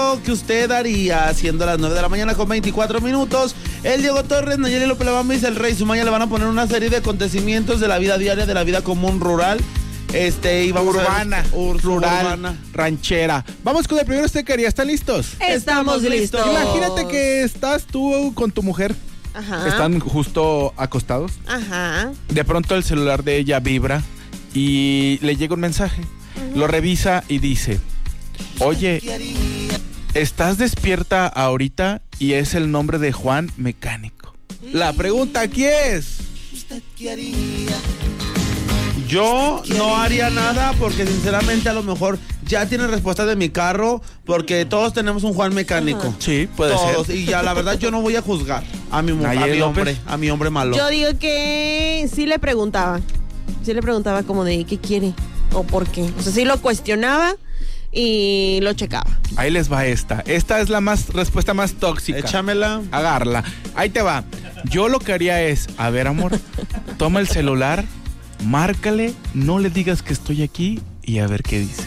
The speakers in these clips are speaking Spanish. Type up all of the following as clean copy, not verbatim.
lo que usted haría, siendo las 9 de la mañana con 24 minutos. El Diego Torres, Nayeli López Labambis, el Rey Sumaya le van a poner una serie de acontecimientos de la vida diaria, de la vida común rural. Y vamos urbana, rural, urbana, ranchera. Vamos con el primero. ¿Usted qué haría? ¿Están listos? Estamos listos. Imagínate que estás tú con tu mujer. Ajá. Están justo acostados. Ajá. De pronto el celular de ella vibra y le llega un mensaje. Lo revisa y dice: oye, ¿estás despierta ahorita? Y es el nombre de Juan Mecánico. La pregunta aquí es: ¿usted qué haría? Yo no haría nada porque sinceramente a lo mejor ya tiene respuesta de mi carro, porque todos tenemos un Juan Mecánico. Ajá. Sí, puede todos, ser. Y ya la verdad yo no voy a juzgar a mi mujer, Nayeli a mi hombre malo. Yo digo que sí le preguntaba como de qué quiere o por qué. O sea, sí lo cuestionaba y lo checaba. Ahí les va esta. Esta es la respuesta más tóxica. Échamela. Agarla. Ahí te va. Yo lo que haría es: a ver, amor, toma el celular, márcale, no le digas que estoy aquí y a ver qué dice.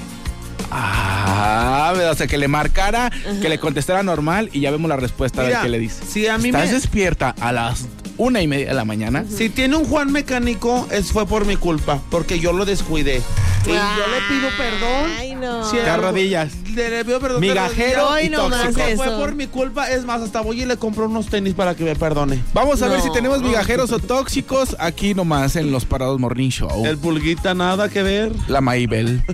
O sea, que le marcara, que le contestara normal y ya vemos la respuesta. Mira, a ver qué le dice. si a mí ¿estás despierta a las 1:30 de la mañana? Si tiene un Juan Mecánico, fue por mi culpa, porque yo lo descuidé. Y yo le pido perdón. Ay, no. Si De rodillas. Le pido perdón. Migajero Ay, y no más tóxico. eso. Fue por mi culpa. Es más, hasta voy y le compro unos tenis para que me perdone. Vamos a ver No. si tenemos migajeros o tóxicos aquí nomás en Los Parados Morning Show. El Pulguita, nada que ver. La Maibel.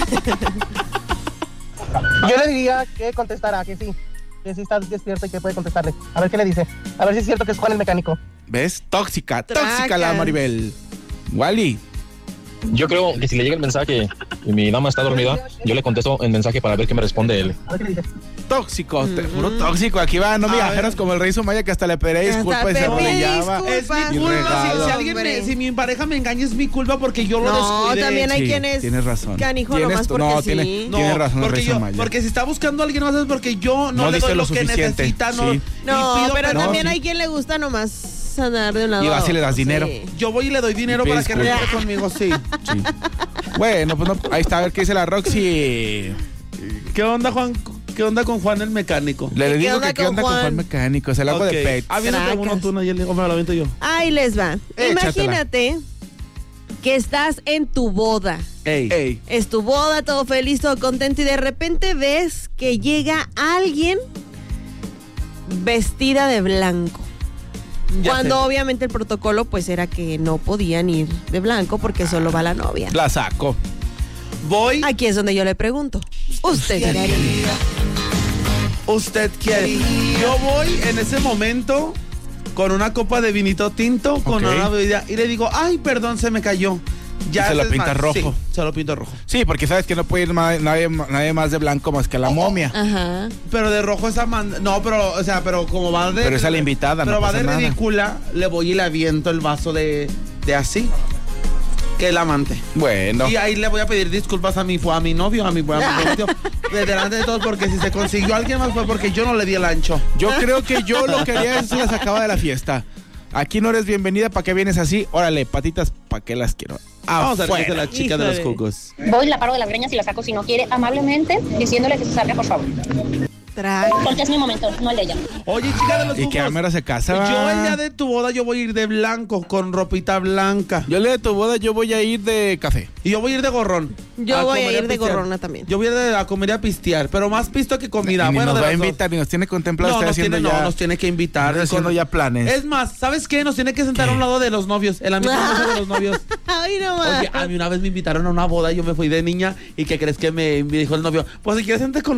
Yo le diría que contestara, que sí está despierto y que puede contestarle. A ver qué le dice. A ver si es cierto que es Juan el Mecánico. ¿Ves? Tóxica Tracas. la Maribel. Wally. Yo creo que si le llega el mensaje y mi dama está dormida, yo le contesto el mensaje para ver qué me responde él. A ver qué le dice. Tóxico, puro tóxico. Aquí va, no migajeros como el Rey Sumaya, que hasta le pedí disculpas y se arrodillaba. Es Disculpas. mi culpa. regalo. Si mi pareja me engaña, es mi culpa porque yo lo No, descuidé. también hay Sí, quienes tienes razón. canijo nomás porque no, sí. Tienes razón el porque Rey Sumaya. porque si está buscando a alguien más es porque yo no le dice doy lo lo que suficiente, necesita. sí. No, y No, pido pero perdón. también sí. hay quien le gusta nomás andar de un lado. Y vas y le das Sí. dinero. Yo voy y le doy dinero Y para pides que regrese disculpas. conmigo, sí. Sí. Bueno, pues no, ahí está, a ver qué dice la Roxy. ¿Qué onda, Juan? ¿Qué onda con Juan el Mecánico? Le ¿Qué digo onda que qué con onda con Juan? Juan Mecánico. Es el agua de pet. Aviéntate Tracas. uno tú, Nayeli, o me lo aviento yo. Ahí les va. Échatela. Imagínate que estás en tu boda. Ey. Es tu boda, todo feliz, todo contento, y de repente ves que llega alguien vestida de blanco. Ya Cuando sé. obviamente el protocolo pues era que no podían ir de blanco porque solo va la novia. La saco. Voy. Aquí es donde yo le pregunto, ¿usted qué haría? ¿Usted quiere? Yo voy en ese momento con una copa de vinito tinto, con Ok. una bebida, y le digo, ay, perdón, se me cayó. Ya se lo es pinta más. rojo. Sí, se lo pinto rojo. Sí, porque sabes que no puede ir nadie más de blanco más que la momia. Ajá. Pero de rojo esa no, pero, o sea, pero como va de... Pero es a la invitada, Pero no va pasa de nada. ridícula, le voy y le aviento el vaso de así, que el amante. Bueno. Y ahí le voy a pedir disculpas a mi novio, a mi novio, de delante de todos, porque si se consiguió alguien más fue porque yo no le di el ancho. Yo creo que yo lo que haría es la sacaba de la fiesta. Aquí no eres bienvenida, ¿para qué vienes así? Órale, patitas, ¿para qué las quiero? Vamos a ver qué Afuera. dice la chica de los Híjole. cucos. Voy, la paro de las greñas y la saco si no quiere, amablemente, diciéndole que se salga, por favor. Porque es mi momento, no el de ella. Oye, chica de los Y cucos. que Amera se casa. Yo el día de tu boda yo voy a ir de blanco, con ropita blanca. Yo el día de tu boda yo voy a ir de café. Y yo voy a ir de gorrón. Yo voy a comer ir de pistear. gorrona también. Yo voy a ir a comer y a pistear, pero más pisto que comida. Y ni Bueno, nos de va a las dos. invitar, ni nos tiene contemplado. No, Está haciendo ya, nos tiene que invitar. está haciendo ya planes. Es más, ¿sabes qué? Nos tiene que sentar a un lado de los novios, en la misma mesa de los novios. Ay, no más. Oye, a mí una vez me invitaron a una boda y yo me fui de niña. ¿Y qué crees que me dijo el novio? Pues si quieres, sentar con